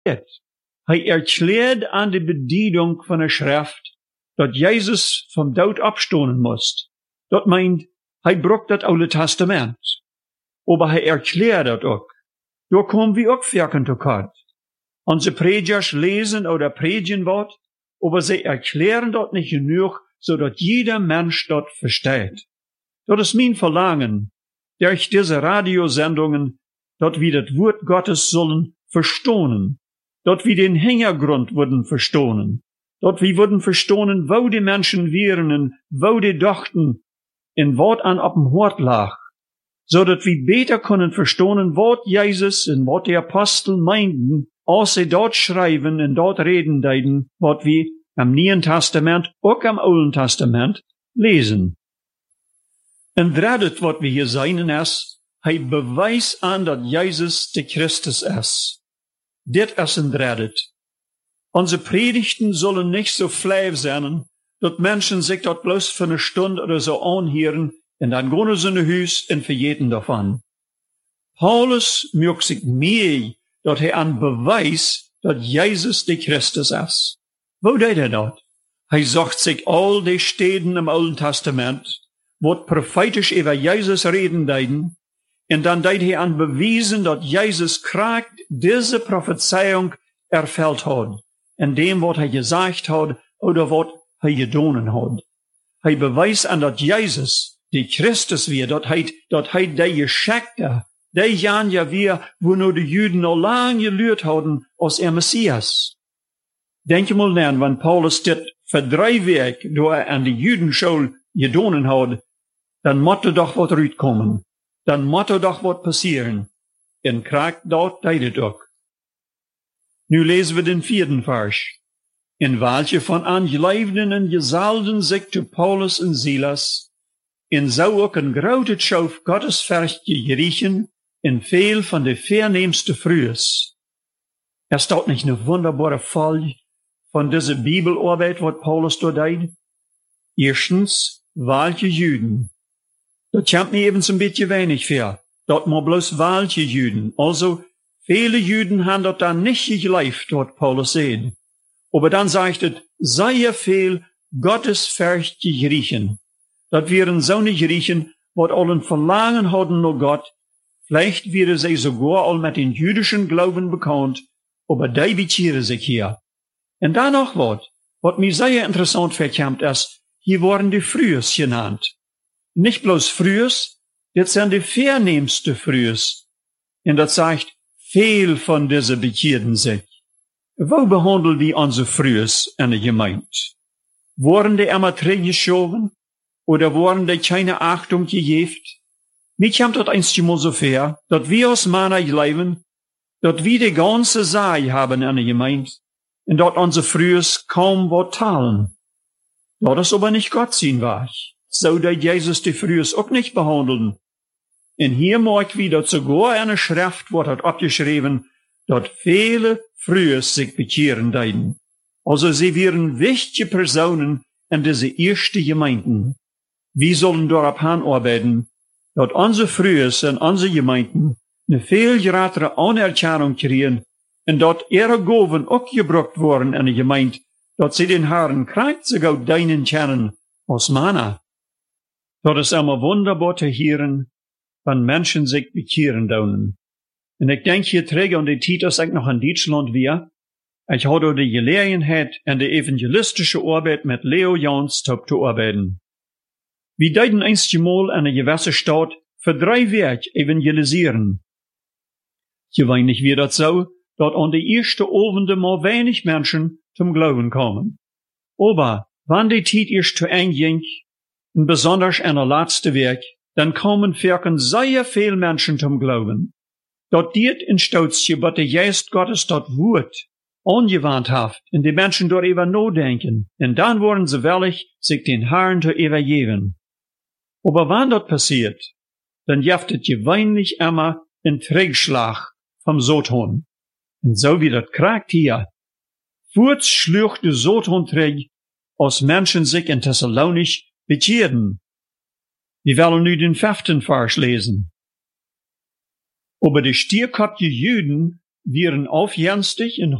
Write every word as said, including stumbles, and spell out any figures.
Hij erklärt an de bedienung van de schrift, dat Jezus vom Dood abstonen moest. Dat meint, hij brucht dat Oude Testament. Aber hij erklärt dat ook. Daar komen we ook werken tekort. Onze Predigers lesen oder predigen wat, aber sie erklären dat nicht genug, zodat jeder Mensch dat versteht. Dat is mein Verlangen, durch diese Radiosendungen, dat wir das Wort Gottes sollen verstonen, dat wir den Hintergrund würden verstonen, dat wir würden verstonen, wo die Menschen wären und wo die dachten, in wat an op dem Hort lag, zodat wir beter können verstonen, wat Jesus und wat die Apostel meinten, als sie dort schreiben und dort reden deiden, wat wir am Neuen Testament, auch am Alten Testament, lesen. En derde wat we hier zijn is, hij bewijst aan dat Jezus de Christus is. Dit is een derde. Onze predigten zullen niet zo flauw zijn, dat mensen zich dat bloos voor een stund oder zo aanhören, en dan gaan ze naar huis en vergeten daarvan. Paulus maakt zich mee dat hij aan bewijst dat Jezus de Christus is. Wo deed hij dat? Hij zegt zich al die steden im Alten Testament, wat prophetisch über Jesus reden deiden, en dan deed hij aan bewijzen dat Jezus kracht diese Prophezeiung erfüllt hat, in dem wat hij gezegd had, oder wat hij gedaan had. Hij bewijst aan dat Jezus, die Christus weer, dat hij, dat hij de Geschichte, die Jan ja weer, wo nur de Juden al lang geleerd hadden, als er Messias. Denk je mal aan, wanneer Paulus dit voor drie weken door er aan de Judenschool gedaan had, dan moet er doch wat uitkomen. Dan moet er doch wat passieren. En kraakt dat deed het ook. Nu lezen we den vierden vers. In welche van aangeleefden en gezalden zich to Paulus en Silas, en zou ook een grote schoof Gottesfurcht geriechen, in veel van de verneemste Frühes. Er staat nicht een wunderbare Fall von dieser Bibelarbeit, wat Paulus dort deed? Erstens, welche Juden. Dat komt mir eben so ein bisschen wenig vor. Dat maar bloß welche Juden. Also, viele Juden haben dort dann nicht geglaubt, wat Paulus sagt. Aber dann sagt es, sehr viel gottesfürchtige Griechen. Dat wären so eine Griechen, wat allen Verlangen hatten nach Gott. Vielleicht wären sie sogar all mit den jüdischen Glauben bekannt, aber die bekehren sich hier. Und dann noch wat, wat mir sehr interessant verkommt ist, hier worden die Frühes genannt. Nicht bloß Frühes, das sind die verneemste Frühes. Und das sagt, viel von diese bekehren sich. Wo behandeln die unsere Frühes in der Gemeinde? Wurden die immer geschoben? Oder wurden die keine Achtung gegeben? Mir kommt das einmal so vor, dass wir als Männer leben, dass wir die ganze Sache haben in der Gemeinde, und dass unsere Frühes kaum was teilen. Das ist aber nicht Gott sein Werk. So dat Jesus die Frühes auch nicht behandeln. Und hier mag wieder sogar eine Schrift, wordt hat abgeschrieben, dat viele Frühes sich bekehren deiden. Also sie wären wichtige Personen in diese ersten Gemeinden. Wir sollen darauf hinarbeiten, dat unsere Frühes in unsere Gemeinden eine viel größere Anerkennung kriegen und dat ihre Gaben auch gebraucht worden in der Gemeinde, dat sie den Herrn krank sogar deinen kennen als Männer. Dat is immer wunderbar te hören, wenn Menschen sich bekehren daunen. Und ich denke hier träge an die Zeit, als ich noch in Deutschland war. Ich hatte die Gelegenheit, in der evangelistische Arbeit mit Leo Jans zu arbeiten. Wir deuten einst mal in einer gewissen Stadt für drei Werk evangelisieren. Gewöhnlich wird das so, dass an die ersten Abende mal wenig Menschen zum Glauben kommen. Aber, wenn die Zeit erst zu Ende ging, und besonders in der letzte Werk, dann kommen wirken sehr viel Menschen zum Glauben. Dort diet in Stoutje, wat der Geist Gottes dort Wort angewandt hat, und die Menschen dort über nachdenken, und dann wollen sie willig sich den Herrn zu übergeben. Aber wann das passiert, dann jaftet gewöhnlich immer ein Trägschlag vom Satan. Und so wie das kragt hier, Furz schlug der Satan träg, als Menschen sich in Thessalonich bekehren. Wir wollen nu den fünften Vers lesen. Aber die stierköpfige Juden wären aufjernstig in